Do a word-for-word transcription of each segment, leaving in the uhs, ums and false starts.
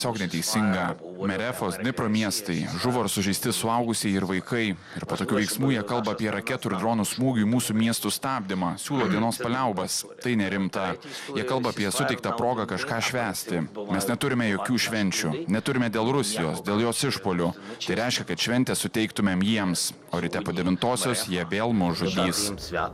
Tiesiog neteisinga. Merefos, Dnipro miestai, žuvo ar sužeisti suaugusiai ir vaikai. Ir po tokių veiksmų jie kalba apie raketų ir dronų smūgių į mūsų miestų stabdymą, siūlo dienos paliaubas. Tai nerimta. Jie kalba apie suteiktą progą kažką švęsti. Mes neturime jokių švenčių. Neturime dėl Rusijos, dėl jos išpolių. Tai reiškia, kad šventę suteiktumėm jiems. O ryte po devintosios jie vėl mus žudys.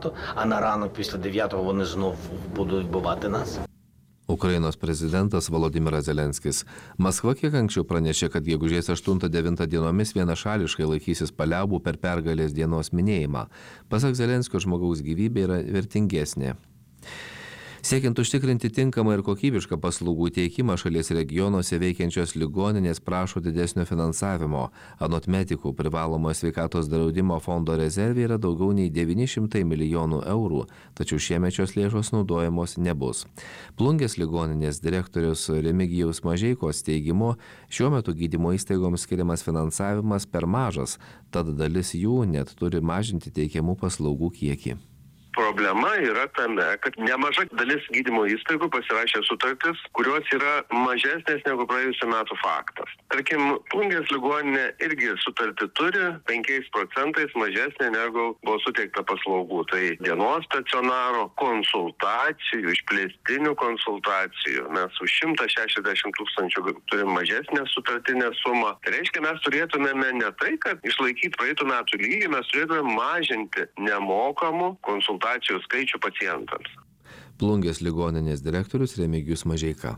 Ukrainos prezidentas Volodymyras Zelenskis. Maskva kiek anksčiau pranešė, kad gegužės aštuntą devintą dienomis vienašališkai laikysis paliaubų per pergalės dienos minėjimą. Pasak Zelenskio, žmogaus gyvybė yra vertingesnė. Siekiant užtikrinti tinkamą ir kokybišką paslaugų teikimą, šalies regionuose veikiančios ligoninės prašo didesnio finansavimo. Anot medikų, privalomojo sveikatos draudimo fondo rezervė yra daugiau nei devyni šimtai milijonų eurų, tačiau šiemet šios lėšos naudojamos nebus. Plungės ligoninės direktorius Remigijaus Mažeikos teigimu, šiuo metu gydymo įstaigoms skiriamas finansavimas per mažas, tad dalis jų net turi mažinti teikiamų paslaugų kiekį. Problema yra tame, kad nemaža dalis gydymo įstaigų pasirašė sutartis, kurios yra mažesnės negu praėjusių metų faktas. Tarkim, Plungės ligoninė irgi sutartį turi penkiais procentais mažesnė negu buvo suteikta paslaugų. Tai dienos stacionaro konsultacijų, išplėstinių konsultacijų. Mes už šimtą šešiasdešimt tūkstančių turim mažesnę sutartinę sumą. Tai reiškia, mes turėtumėme ne tai, kad išlaikyti praeitų metų lygį, mes turėtume mažinti nemokamų konsultacijų skaičių pacientams. Plungės ligoninės direktorius Remigijus Mažeika.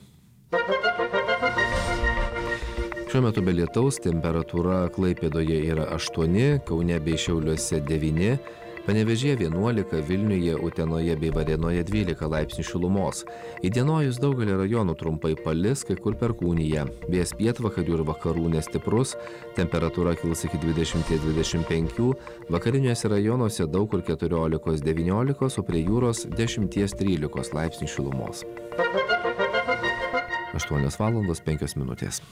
Šiuo metu be lietaus temperatūra Klaipėdoje yra aštuoni, Kaune bei Šiauliuose devyni, Panevėžyje vienuolika, Vilniuje, Utenoje bei Varėnoje dvylika laipsnių šilumos. Įdienojus daugelį rajonų trumpai palis, kai kur perkūnija. Vėjas pietvakarių ir vakarų nestiprus, temperatūra kils iki dvidešimt dvidešimt penki, vakariniuose rajonuose daug kur keturiolika devyniolika, o prie jūros dešimt trylika laipsnių šilumos. aštuonios valandos penkios minutės.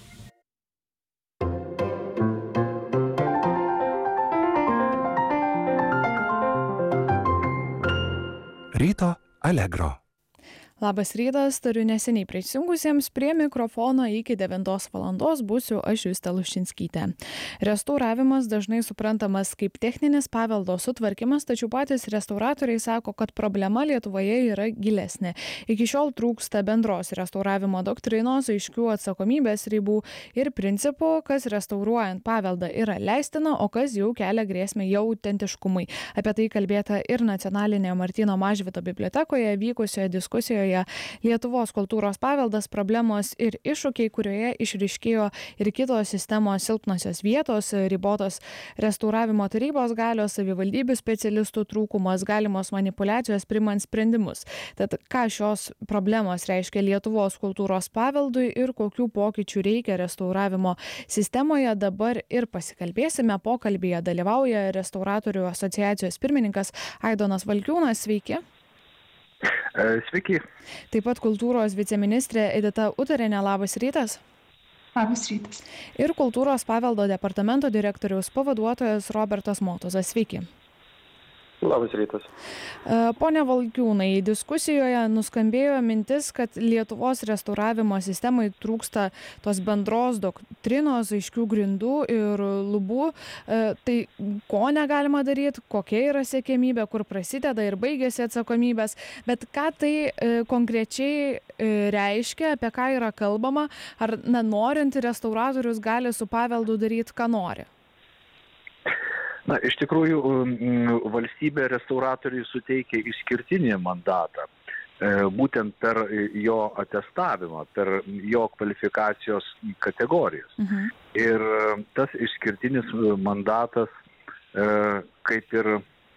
Ryto Allegro. Labas rytas, turiu neseniai prisijungusiems prie mikrofono iki devintos valandos būsiu aš Justė Luščinskytė. Restauravimas dažnai suprantamas kaip techninis paveldo sutvarkymas, tačiau patys restauratoriai sako, kad problema Lietuvoje yra gilesnė. Iki šiol trūksta bendros restauravimo doktrinos, aiškių atsakomybės ribų ir principų, kas restauruojant paveldą yra leistina, o kas jau kelia grėsmę jo autentiškumui. Apie tai kalbėta ir Nacionalinėje Martyno Mažvydo bibliotekoje vykusioje diskusijoje Lietuvos kultūros paveldas, problemos ir iššūkiai, kurioje išryškėjo ir kitos sistemos silpnosios vietos, ribotos restauravimo tarybos galios, savivaldybių specialistų trūkumas, galimos manipulacijos primant sprendimus. Tad ką šios problemos reiškia Lietuvos kultūros paveldui ir kokių pokyčių reikia restauravimo sistemoje, dabar ir pasikalbėsime. Pokalbyje dalyvauja Restauratorių asociacijos pirmininkas Aidonas Valkiūnas. Sveiki. Sveiki. Taip pat kultūros viceministrė Edita Utarienė. Labas rytas. Labas rytas. Ir kultūros paveldo departamento direktoriaus pavaduotojas Robertas Motuzas. Sveiki. Labas rytas. Pone Valkiūnai, diskusijoje nuskambėjo mintis, kad Lietuvos restauravimo sistemai trūksta tos bendros doktrinos, aiškių grindų ir lubų. Tai ko negalima daryti, kokia yra siekiamybė, kur prasideda ir baigėsi atsakomybės, bet ką tai konkrečiai reiškia, apie ką yra kalbama, ar na, norint restauratorius gali su paveldu daryti, ką nori? Na, iš tikrųjų, valstybė restauratoriui suteikia išskirtinį mandatą, būtent per jo atestavimą, per jo kvalifikacijos kategorijas. Mhm. Ir tas išskirtinis mandatas, kaip ir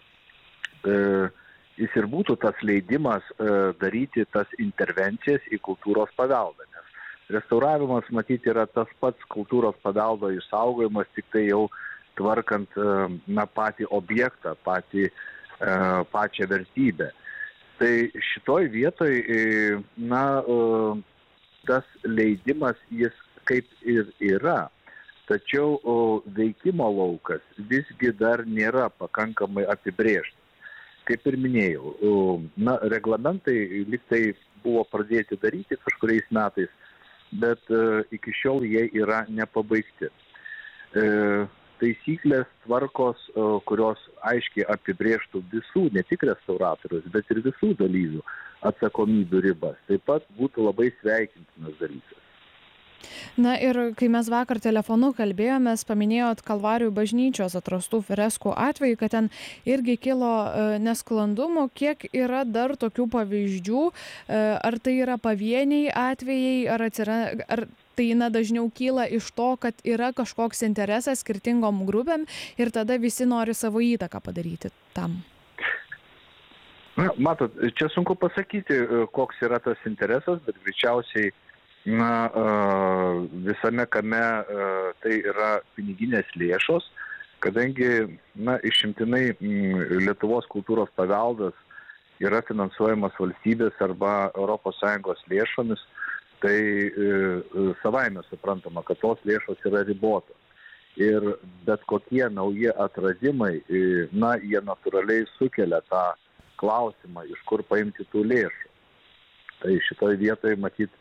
jis ir būtų tas leidimas daryti tas intervencijas į kultūros paveldą. Nes restauravimas, matyti, yra tas pats kultūros paveldo išsaugojimas, tik tai jau tvarkant na, patį objektą, patį, pačią vertybę. Tai šitoj vietoj na, tas leidimas jis kaip ir yra, tačiau veikimo laukas visgi dar nėra pakankamai apibrėžtas. Kaip ir minėjau, na, reglamentai lyg tai buvo pradėti daryti kažkuriais metais bet iki šiol jie yra nepabaigti. Taisyklės, tvarkos, kurios aiškiai apibrėžtų visų, ne tik restauratorius, bet ir visų dalyvių atsakomybių ribas, taip pat būtų labai sveikintinas dalykas. Na ir kai mes vakar telefonu kalbėjomės, paminėjot Kalvarijų bažnyčios atrastų freskų atvejį, kad ten irgi kilo nesklandumų. Kiek yra dar tokių pavyzdžių? Ar tai yra pavieniai atvejai, ar, atsira, ar tai na, dažniau kyla iš to, kad yra kažkoks interesas skirtingom grupėm ir tada visi nori savo įtaką padaryti tam? Na, matot, čia sunku pasakyti, koks yra tas interesas, bet greičiausiai Na, visame kame tai yra piniginės lėšos, kadangi na, išimtinai Lietuvos kultūros paveldas yra finansuojamas valstybės arba Europos Sąjungos lėšomis, tai savaime suprantama, kad tos lėšos yra ribotos. Ir bet kokie nauji atradimai, na, jie natūraliai sukelia tą klausimą, iš kur paimti tų lėšų. Tai šitoj vietoje matyt,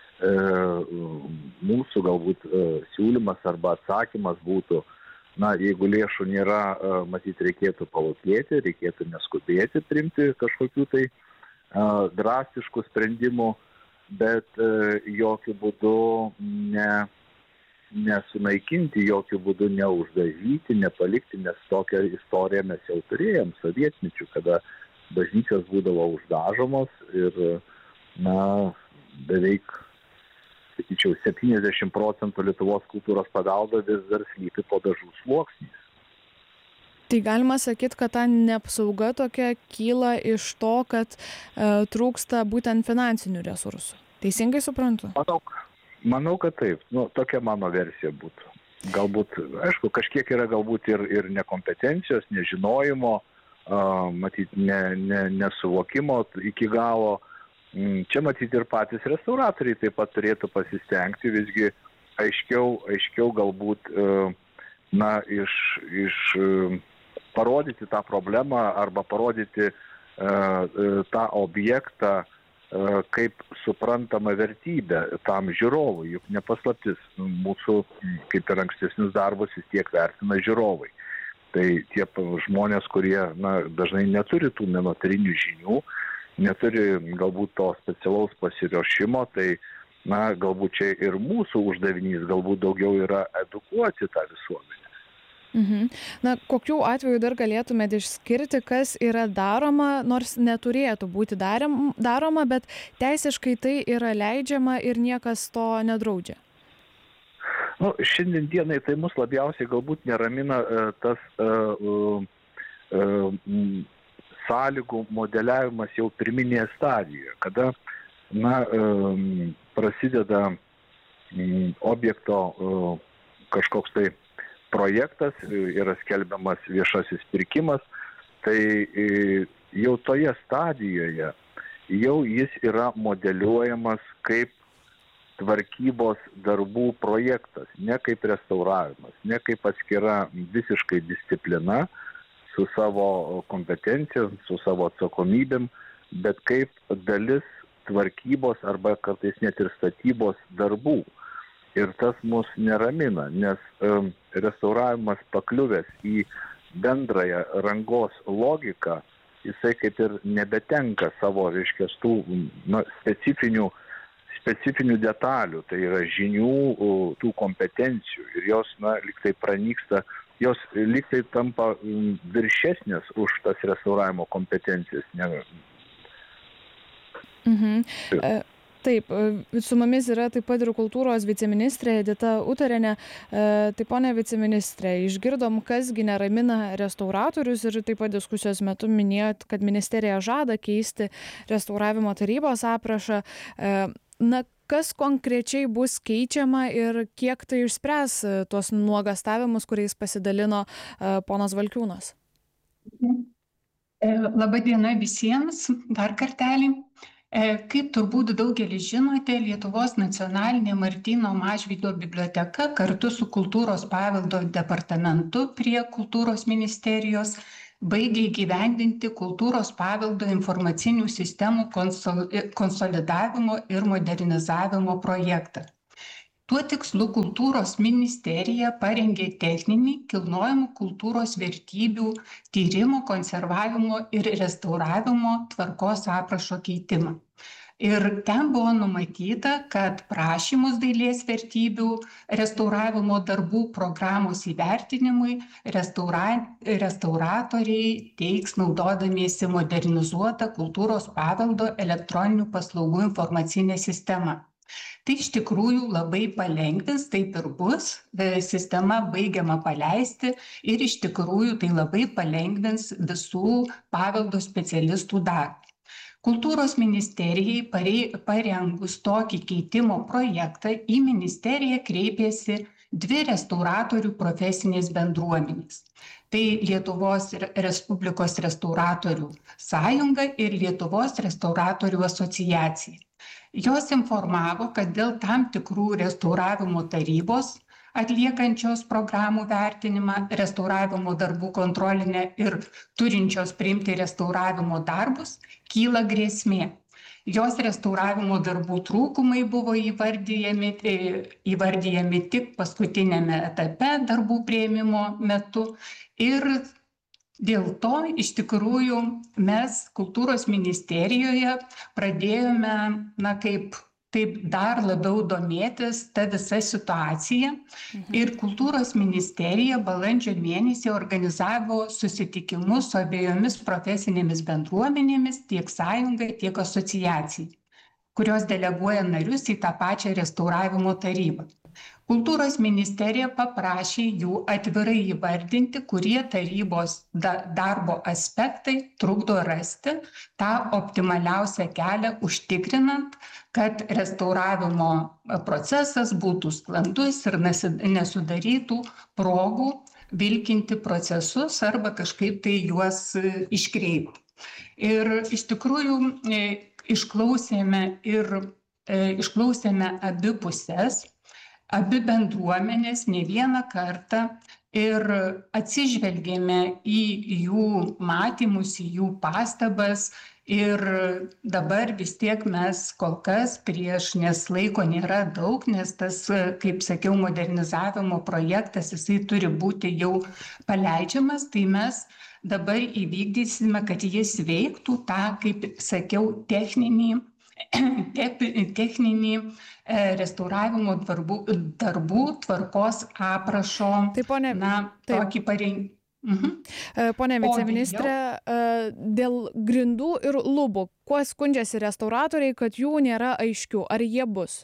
mūsų galbūt siūlymas arba atsakymas būtų, na, jeigu lėšų nėra, matyt, reikėtų palūkėti, reikėtų neskubėti priimti kažkokių tai drastiškų sprendimų, bet jokių būdų ne, nesunaikinti, jokių būdų neuždažyti, nepalikti, nes tokią istoriją mes jau turėjom sovietmečiu, kada bažnyčios būdavo uždažomos ir, na, beveik sakyčiau, septyniasdešimt procentų Lietuvos kultūros paveldo vis dar slypi po dažų sluoksniais. Tai galima sakyti, kad ta neapsauga tokia kyla iš to, kad e, trūksta būtent finansinių resursų. Teisingai suprantu? Manau, manau kad taip. Nu, tokia mano versija būtų. Galbūt, aišku, kažkiek yra galbūt ir, ir nekompetencijos, nežinojimo, a, matyt, ne, ne, nesuvokimo iki galo. Čia matyti ir patys restauratoriai taip pat turėtų pasistengti, visgi aiškiau, aiškiau galbūt na, iš, iš parodyti tą problemą arba parodyti tą objektą kaip suprantama vertybė tam žiūrovui, juk nepaslaptis, mūsų, kaip ir ankstesnius darbus, vis tiek vertina žiūrovai. Tai tie žmonės, kurie na, dažnai neturi tų menotyrinių žinių, neturi galbūt to specialaus pasiruošimo, tai na, galbūt čia ir mūsų uždavinys galbūt daugiau yra edukuoti tą visuomenę. Mhm. Na, kokių atvejų dar galėtumėte išskirti, kas yra daroma, nors neturėtų būti daroma, bet teisiškai tai yra leidžiama ir niekas to nedraudžia? Nu, šiandien dienai tai mus labiausiai galbūt neramina uh, tas uh, uh, uh, sąlygų modeliavimas jau pirminėje stadijoje, kada na, prasideda objekto kažkoks tai projektas, yra skelbiamas viešasis pirkimas, tai jau toje stadijoje jau jis yra modeliuojamas kaip tvarkybos darbų projektas, ne kaip restauravimas, ne kaip atskira visiškai disciplina, su savo kompetencijom, su savo atsakomybėm, bet kaip dalis tvarkybos arba kartais net ir statybos darbų. Ir tas mus neramina, nes um, restauravimas pakliuvęs į bendrąją rangos logiką, jisai kaip ir nebetenka savo, reiškia, tų na, specifinių, specifinių detalių, tai yra žinių, tų kompetencijų ir jos, na, lyg tai pranyksta, jos lyg tai tampa viršesnės už tas restauravimo kompetencijas. Mhm. Taip, su mumis yra taip pat ir kultūros viceministrė Edita Utarienė. Taip, ponia viceministrė, išgirdom, kasgi neramina restauratorius ir taip pat diskusijos metu minėjot, kad ministerija žada keisti restauravimo tarybos aprašą. Na, kas konkrečiai bus keičiama ir kiek tai išspręs tuos nuogastavimus, kuriais pasidalino ponas Valkiūnas? Labadiena visiems, dar kartelį. Kaip turbūt daugelis žinote, Lietuvos nacionalinė Martyno Mažvydo biblioteka kartu su Kultūros paveldo departamentu prie Kultūros ministerijos baigė įgyvendinti kultūros paveldo informacinių sistemų konsolidavimo ir modernizavimo projektą. Tuo tikslu Kultūros ministerija parengė techninį kilnojamų kultūros vertybių tyrimo, konservavimo ir restauravimo tvarkos aprašo keitimą. Ir ten buvo numatyta, kad prašymus dailės vertybių restauravimo darbų programos įvertinimui restaura, restauratoriai teiks naudodamiesi modernizuotą kultūros paveldo elektroninių paslaugų informacinę sistemą. Tai iš tikrųjų labai palengvins, taip ir bus, sistema baigiama paleisti ir iš tikrųjų tai labai palengvins visų paveldo specialistų darbą. Kultūros ministerijai parengus tokį keitimo projektą į ministeriją kreipėsi dvi restauratorių profesinės bendruomenės. Tai Lietuvos Respublikos restauratorių sąjunga ir Lietuvos restauratorių asociacija. Jos informavo, kad dėl tam tikrų restauravimo tarybos atliekančios programų vertinimą, restauravimo darbų kontrolinę ir turinčios priimti restauravimo darbus, kyla grėsmė. Jos restauravimo darbų trūkumai buvo įvardyjami, įvardyjami tik paskutinėme etape darbų priėmimo metu ir dėl to iš tikrųjų mes Kultūros ministerijoje pradėjome, na, kaip taip dar labiau domėtis ta visa situacija. Mhm. Ir Kultūros ministerija balandžio mėnesį organizavo susitikimus su abiejomis profesinėmis bendruomenėmis, tiek sąjungai, tiek asociacijai, kurios deleguoja narius į tą pačią restauravimo tarybą. Kultūros ministerija paprašė jų atvirai įvardinti, kurie tarybos darbo aspektai trukdo rasti tą optimaliausią kelią, užtikrinant, kad restauravimo procesas būtų sklandus ir nesudarytų progų vilkinti procesus arba kažkaip tai juos iškreipti. Ir iš tikrųjų išklausėme ir išklausėme abi pusės, abi bendruomenės ne vieną kartą ir atsižvelgėme į jų matymus, į jų pastabas ir dabar vis tiek mes kol kas prieš, nes laiko nėra daug, nes tas, kaip sakiau, modernizavimo projektas, jisai turi būti jau paleidžiamas, tai mes dabar įvykdysime, kad jis veiktų tą, kaip sakiau, techninį techninį restauravimo darbų, darbų tvarkos aprašo, taip, ponė, na, taip. tokį parengimą. Mhm. Pone viceministrė, dėl grindų ir lubų, kuo skundžiasi restauratoriai, kad jų nėra aiškių, ar jie bus?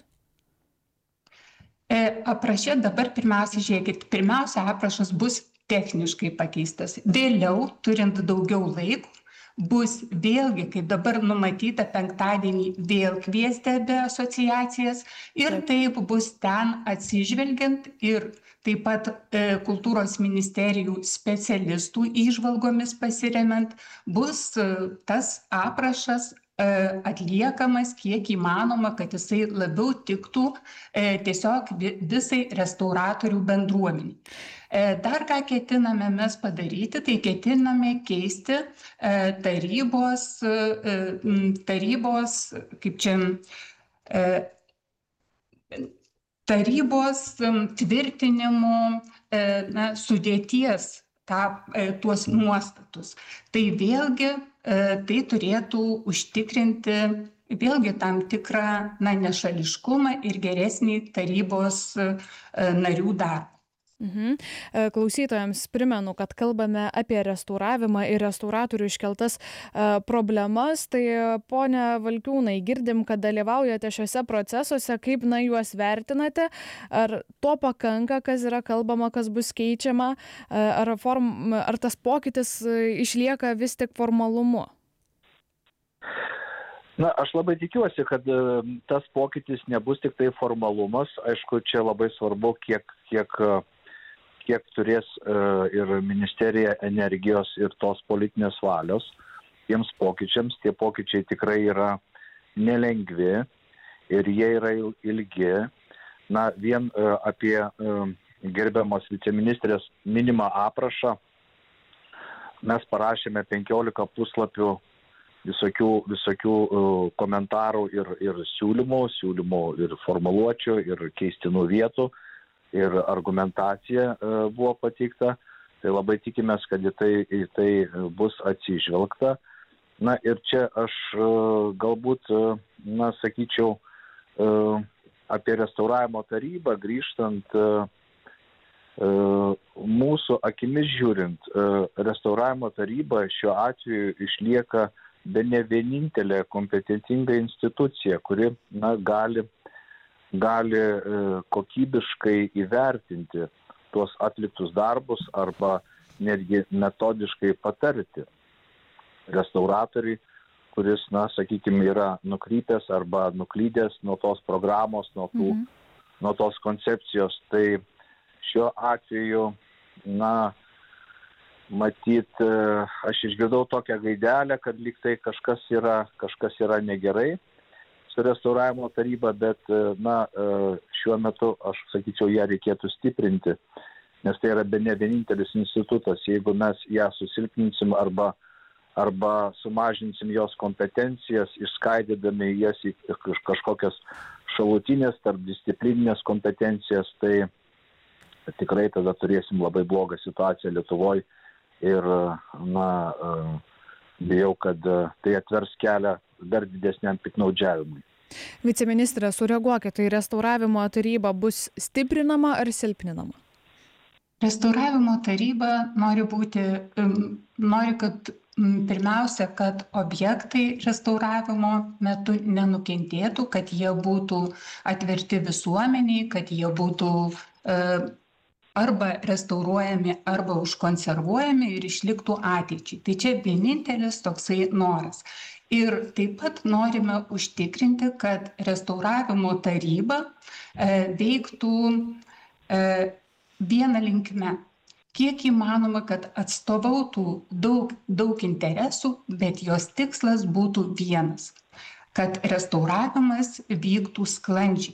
Aprašė dabar pirmiausia, žiūrėkit, pirmiausia aprašas bus techniškai pakeistas. Vėliau, turint daugiau laiko, bus vėlgi, kaip dabar numatyta penktadienį, vėl kviesti abi asociacijas ir taip bus ten atsižvelgiant ir taip pat e, kultūros ministerijų specialistų įžvalgomis pasiremiant, bus e, tas aprašas e, atliekamas kiek įmanoma, kad jisai labiau tiktų e, tiesiog visai restauratorių bendruomeniai. Dar ką ketiname mes padaryti, tai ketiname keisti tarybos, tarybos, kaip čia, tarybos tvirtinimo na, sudėties tą, tuos nuostatus. Tai vėlgi tai turėtų užtikrinti vėlgi tam tikrą na, nešališkumą ir geresnį tarybos narių darbą. Mhm. Klausytojams primenu, kad kalbame apie restauravimą ir restauratorių iškeltas problemas. Tai, ponia Valkiūnai, girdim, kad dalyvaujate šiuose procesuose, kaip na juos vertinate, ar to pakanka, kas yra kalbama, kas bus keičiama, ar, form, ar tas pokytis išlieka vis tik formalumu? Na, aš labai tikiuosi, kad tas pokytis nebus tik tai formalumas. Aišku, čia labai svarbu, kiek, kiek kiek turės ir ministerija energijos ir tos politinės valios tiems pokyčiams. Tie pokyčiai tikrai yra nelengvi ir jie yra ilgi. Na, vien apie gerbiamos viceministrės minimą aprašą mes parašėme penkiolika puslapių visokių, visokių komentarų ir, ir siūlymų, siūlymų ir formuluočių, ir keistinų vietų, ir argumentacija buvo pateikta. Tai labai tikimės, kad į tai, į tai bus atsižvelgta. Na ir čia aš galbūt, na, sakyčiau, apie restauravimo tarybą grįžtant, mūsų akimis žiūrint, restauravimo taryba šiuo atveju išlieka bene vienintelė kompetentinga institucija, kuri, na, gali, gali kokybiškai įvertinti tuos atliktus darbus arba netgi metodiškai patarti restauratoriui, kuris, na, sakykime, yra nukrypęs arba nuklydęs nuo tos programos, nuo, tų, mhm. nuo tos koncepcijos. Tai šiuo atveju, na, matyt, aš išgirdau tokią gaidelę, kad lyg tai kažkas yra, kažkas yra negerai su restauravimo taryba, bet, na, šiuo metu, aš sakyčiau, ją reikėtų stiprinti, nes tai yra bene vienintelis institutas. Jeigu mes ją susilpninsim arba arba sumažinsim jos kompetencijas, išskaidydami jas į kažkokias šalutinės, tarpdisciplininės kompetencijas, tai tikrai tada turėsim labai blogą situaciją Lietuvoje ir, na, bijau, kad tai atvers kelią dar didesniam piktnaudžiavimui. Viceministrė, sureaguokite, tai restauravimo taryba bus stiprinama ar silpninama? Restauravimo taryba nori būti, nori, kad pirmiausia, kad objektai restauravimo metu nenukentėtų, kad jie būtų atverti visuomeniai, kad jie būtų e, arba restauruojami, arba užkonservuojami ir išliktų ateičiai. Tai čia vienintelis toksai noras. Ir taip pat norime užtikrinti, kad restauravimo taryba e, veiktų e, vieną linkme. Kiek įmanoma, kad atstovautų daug, daug interesų, bet jos tikslas būtų vienas, kad restauravimas vyktų sklandžiai.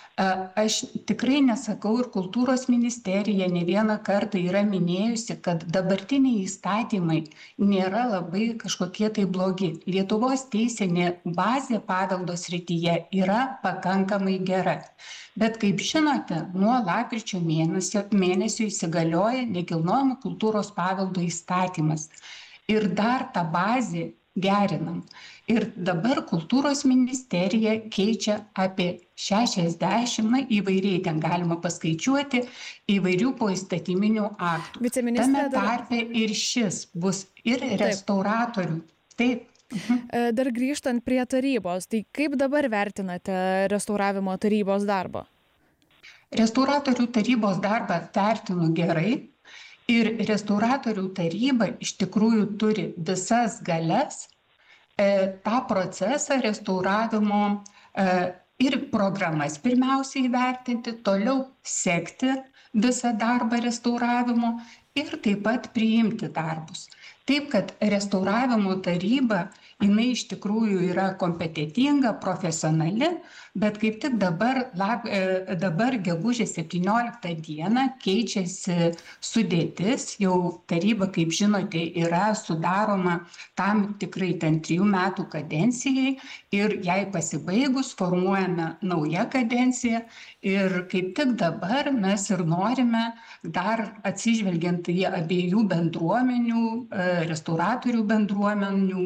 Aš tikrai nesakau, ir kultūros ministerija ne vieną kartą yra minėjusi, kad dabartiniai įstatymai nėra labai kažkokie tai blogi. Lietuvos teisinė bazė paveldo srityje yra pakankamai gera. Bet kaip žinote, nuo lapkričio mėnesio, mėnesio įsigalioja nekilnojamo kultūros paveldo įstatymas. Ir dar tą bazę gerinam. Ir dabar kultūros ministerija keičia apie šešiasdešimt, na, įvairiai ten galima paskaičiuoti, įvairių poįstatyminių aktų. Tame tarpe ir šis bus ir restauratorių. Taip. Mhm. Dar grįžtant prie tarybos, tai kaip dabar vertinate restauravimo tarybos darbą? Restauratorių tarybos darbą vertinu gerai ir restauratorių taryba iš tikrųjų turi visas galias e, tą procesą restauravimo e, ir programas pirmiausiai įvertinti, toliau sekti visą darbą restauravimo ir taip pat priimti darbus. Taip, kad restauravimo taryba, jinai iš tikrųjų yra kompetentinga, profesionali, bet kaip tik dabar, lab, dabar gegužės septynioliktą dieną keičiasi sudėtis, jau taryba, kaip žinote, yra sudaroma tam tikrai ten trijų metų kadencijai ir jai pasibaigus formuojame naują kadenciją ir kaip tik dabar mes ir norime dar atsižvelgiant į abiejų bendruomenių, restauratorių bendruomenių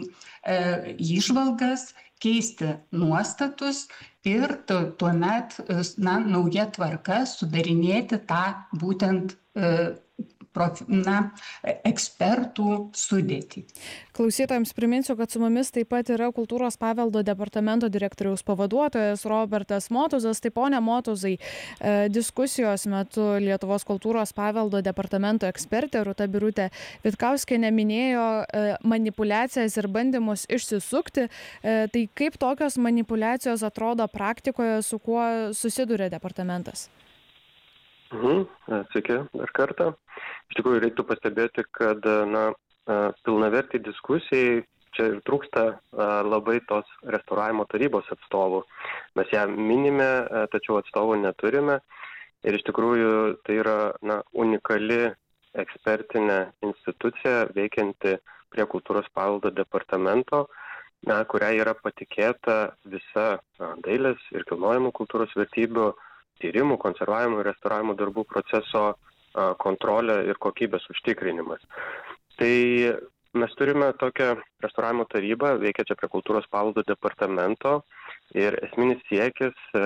įžvalgas, keisti nuostatus ir tuomet, na, nauja tvarka sudarinėti tą būtent na, ekspertų sudėtį. Klausytojams priminsiu, kad su mumis taip pat yra Kultūros paveldo departamento direktoriaus pavaduotojas Robertas Motuzas. Tai ponia Motuzai, diskusijos metu Lietuvos Kultūros paveldo departamento ekspertė Rūta Birutė Vitkauskienė minėjo manipulacijas ir bandymus išsisukti. Tai kaip tokios manipulacijos atrodo praktikoje, su kuo susiduria departamentas? Mhm, sveiki, dar kartą. Iš tikrųjų reiktų pastebėti, kad na, pilnavertį diskusijai čia ir trūksta labai tos restauravimo tarybos atstovų. Mes ją minime, tačiau atstovų neturime. Ir iš tikrųjų tai yra na, unikali ekspertinė institucija veikianti prie Kultūros paveldo departamento. na, kuriai yra patikėta visa dailės ir kilnojamų kultūros vertybių tyrimų, konservavimo ir restauravimo darbų proceso kontrolė ir kokybės užtikrinimas. Tai mes turime tokią restauravimo tarybą, veikiančią prie kultūros paveldo departamento, ir esminis siekis